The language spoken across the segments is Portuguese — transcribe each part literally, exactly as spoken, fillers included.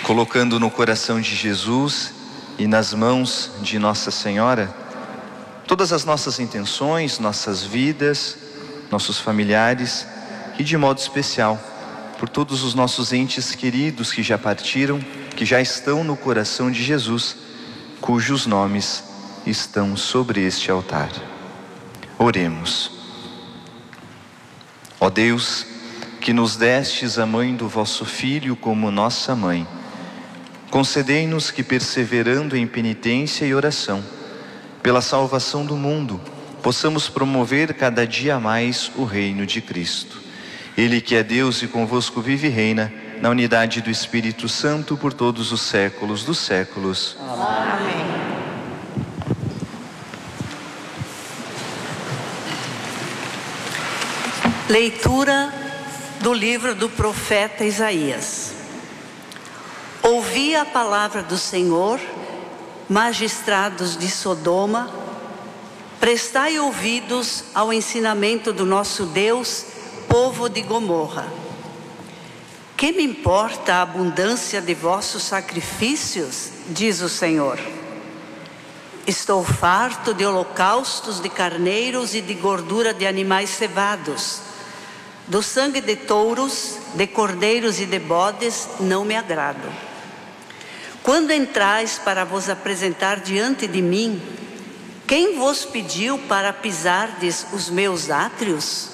colocando no coração de Jesus e nas mãos de Nossa Senhora todas as nossas intenções, nossas vidas, nossos familiares e, de modo especial, por todos os nossos entes queridos que já partiram, que já estão no coração de Jesus, cujos nomes estão sobre este altar. Oremos. Ó Deus, que nos destes a mãe do vosso Filho como nossa mãe, concedei-nos que, perseverando em penitência e oração, pela salvação do mundo, possamos promover cada dia mais o reino de Cristo. Ele que é Deus e convosco vive e reina, na unidade do Espírito Santo, por todos os séculos dos séculos. Amém. Leitura do livro do profeta Isaías. Ouvi a palavra do Senhor, magistrados de Sodoma, prestai ouvidos ao ensinamento do nosso Deus, povo de Gomorra. Que me importa a abundância de vossos sacrifícios, diz o Senhor. Estou farto de holocaustos de carneiros e de gordura de animais cevados. Do sangue de touros, de cordeiros e de bodes não me agrado. Quando entrais para vos apresentar diante de mim, quem vos pediu para pisardes os meus átrios?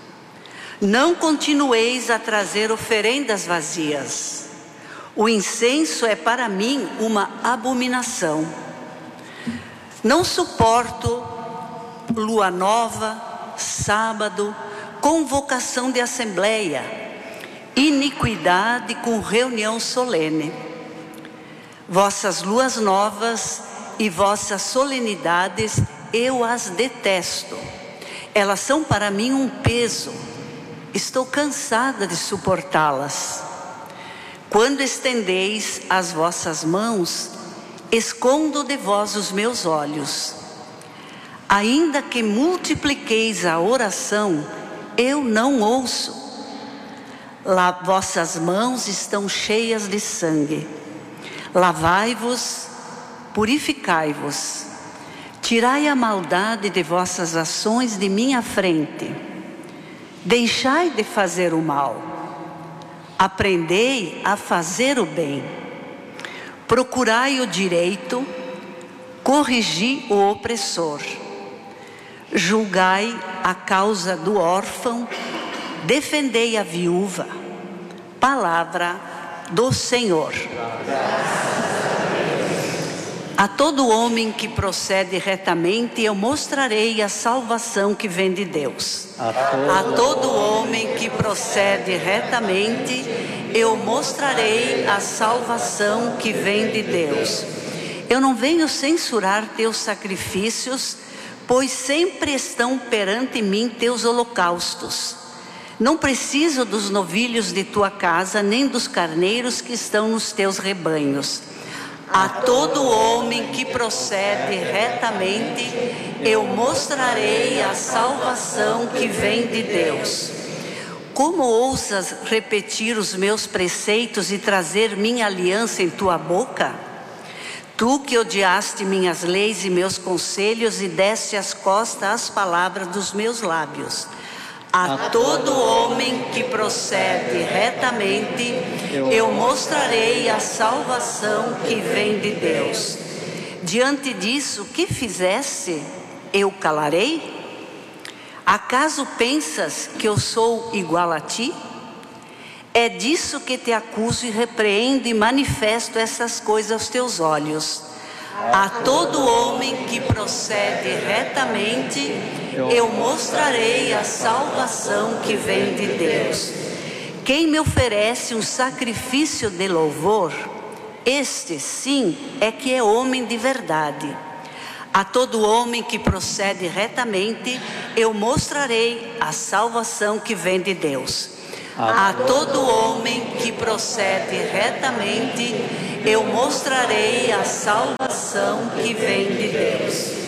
Não continueis a trazer oferendas vazias. O incenso é para mim uma abominação. Não suporto lua nova, sábado, convocação de assembleia, iniquidade com reunião solene. Vossas luas novas e vossas solenidades eu as detesto. Elas são para mim um peso. Estou cansada de suportá-las. Quando estendeis as vossas mãos, escondo de vós os meus olhos. Ainda que multipliqueis a oração, eu não ouço. Lá vossas mãos estão cheias de sangue. Lavai-vos, purificai-vos. Tirai a maldade de vossas ações de minha frente. Deixai de fazer o mal. Aprendei a fazer o bem. Procurai o direito, corrigi o opressor. Julgai a causa do órfão, defendei a viúva. Palavra do Senhor. A todo homem que procede retamente, eu mostrarei a salvação que vem de Deus. A todo, a todo homem que procede retamente, eu mostrarei a salvação que vem de Deus. Eu não venho censurar teus sacrifícios, pois sempre estão perante mim teus holocaustos. Não preciso dos novilhos de tua casa, nem dos carneiros que estão nos teus rebanhos. A todo homem que procede retamente, eu mostrarei a salvação que vem de Deus. Como ousas repetir os meus preceitos e trazer minha aliança em tua boca? Tu que odiaste minhas leis e meus conselhos e deste as costas às palavras dos meus lábios. A todo homem que procede retamente, eu mostrarei a salvação que vem de Deus. Diante disso, que fizeste, eu calarei? Acaso pensas que eu sou igual a ti? É disso que te acuso e repreendo e manifesto essas coisas aos teus olhos. A todo homem que procede retamente, eu mostrarei a salvação que vem de Deus. Quem me oferece um sacrifício de louvor, este sim é que é homem de verdade. A todo homem que procede retamente, eu mostrarei a salvação que vem de Deus. A todo homem que procede retamente, eu mostrarei a salvação que vem de Deus.